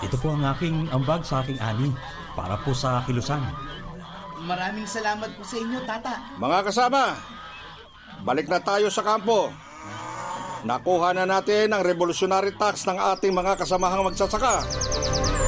Ito po ang aking ambag sa aking ani para po sa kilusan. Maraming salamat po sa inyo, Tata. Mga kasama, balik na tayo sa kampo. Nakuha na natin ang revolutionary tax ng ating mga kasamahang magsasaka.